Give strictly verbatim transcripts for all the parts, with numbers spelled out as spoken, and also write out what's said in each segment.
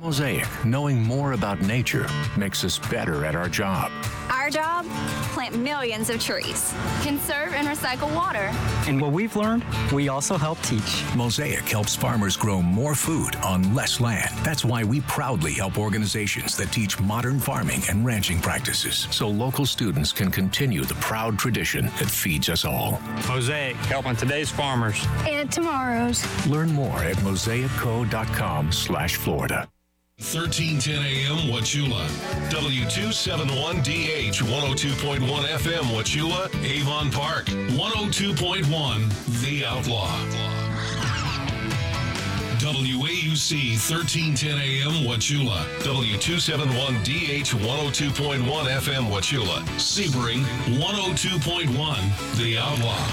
Mosaic, knowing more about nature makes us better at our job. Our job? Plant millions of trees. Conserve and recycle water. And what we've learned, we also help teach. Mosaic helps farmers grow more food on less land. That's why we proudly help organizations that teach modern farming and ranching practices so local students can continue the proud tradition that feeds us all. Mosaic, helping today's farmers. And tomorrow's. Learn more at mosaic co dot com slash Florida. thirteen ten a.m. Wauchula. W two seventy-one D H one oh two point one F M Wauchula, Avon Park. one oh two point one The Outlaw. W A U C thirteen ten a.m. Wauchula. W two seventy-one D H one oh two point one F M Wauchula. Sebring one oh two point one The Outlaw.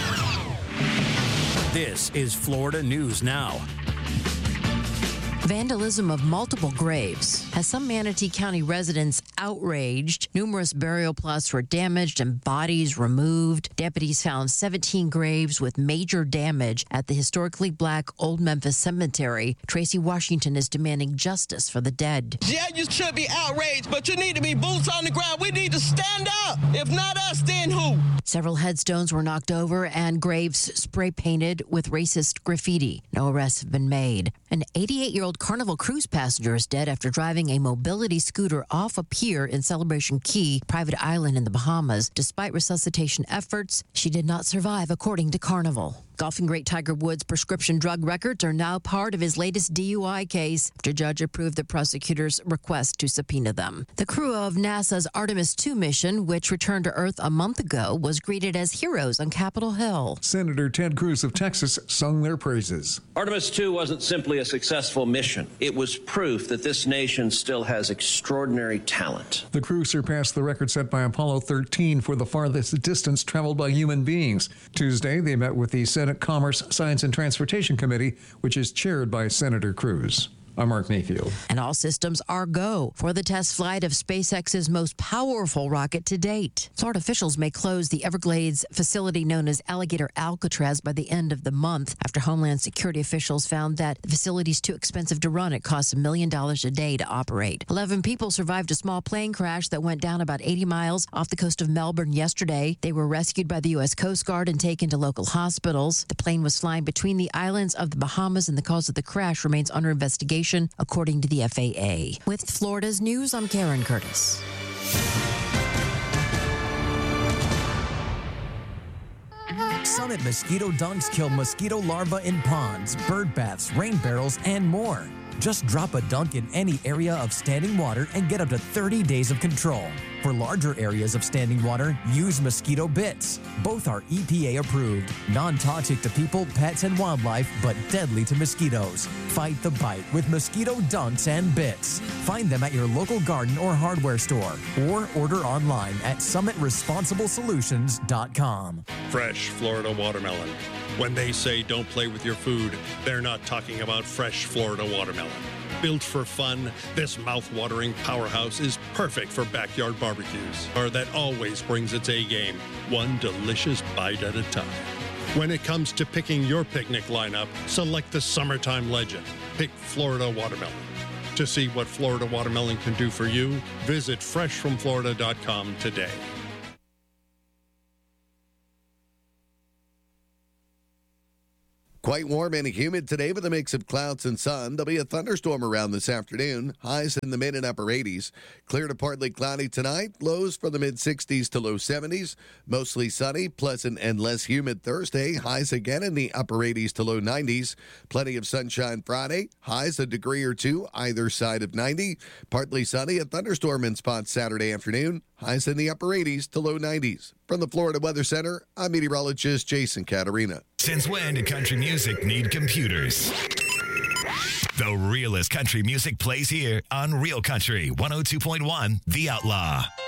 This is Florida News Now. Vandalism of multiple graves has some Manatee County residents outraged. Numerous burial plots were damaged and bodies removed. Deputies found seventeen graves with major damage at the historically black Old Memphis Cemetery. Tracy Washington is demanding justice for the dead. Yeah, you should be outraged, but you need to be boots on the ground. We need to stand up. If not us, then who? Several headstones were knocked over and graves spray painted with racist graffiti. No arrests have been made. An eighty-eight-year-old Carnival cruise passenger is dead after driving a mobility scooter off a pier in Celebration Key, private island in the Bahamas. Despite resuscitation efforts, she did not survive, according to Carnival. Golfing great Tiger Woods' prescription drug records are now part of his latest D U I case after a judge approved the prosecutor's request to subpoena them. The crew of NASA's Artemis two mission, which returned to Earth a month ago, was greeted as heroes on Capitol Hill. Senator Ted Cruz of Texas sung their praises. Artemis two wasn't simply a successful mission. It was proof that this nation still has extraordinary talent. The crew surpassed the record set by Apollo thirteen for the farthest distance traveled by human beings. Tuesday, they met with the Senate Commerce, Science, and Transportation Committee, which is chaired by Senator Cruz. I'm Mark Mayfield. And all systems are go for the test flight of SpaceX's most powerful rocket to date. Florida officials may close the Everglades facility known as Alligator Alcatraz by the end of the month after Homeland Security officials found that the facility is too expensive to run. It costs a million dollars a day to operate. Eleven people survived a small plane crash that went down about eighty miles off the coast of Melbourne yesterday. They were rescued by the U S Coast Guard and taken to local hospitals. The plane was flying between the islands of the Bahamas, and the cause of the crash remains under investigation, according to the F A A. With Florida's News, I'm Karen Curtis. Summit Mosquito Dunks kill mosquito larvae in ponds, bird baths, rain barrels, and more. Just drop a dunk in any area of standing water and get up to thirty days of control. For larger areas of standing water, use Mosquito Bits. Both are E P A approved, non-toxic to people, pets, and wildlife, but deadly to mosquitoes. Fight the bite with Mosquito Dunks and Bits. Find them at your local garden or hardware store, or order online at summit responsible solutions dot com. Fresh Florida watermelon. When they say don't play with your food, they're not talking about fresh Florida watermelon. Built for fun, this mouth-watering powerhouse is perfect for backyard barbecues, or that always brings its A game, one delicious bite at a time. When it comes to picking your picnic lineup, select the Summertime Legend. Pick Florida watermelon. To see what Florida watermelon can do for you, visit fresh from florida dot com today. Quite warm and humid today with a mix of clouds and sun. There'll be a thunderstorm around this afternoon. Highs in the mid and upper eighties. Clear to partly cloudy tonight. Lows from the mid sixties to low seventies. Mostly sunny, pleasant, and less humid Thursday. Highs again in the upper eighties to low nineties. Plenty of sunshine Friday. Highs a degree or two either side of ninety. Partly sunny. A thunderstorm in spots Saturday afternoon. Highs in the upper eighties to low nineties. From the Florida Weather Center, I'm meteorologist Jason Caterina. Since when did country music need computers? The realest country music plays here on Real Country one oh two point one The Outlaw.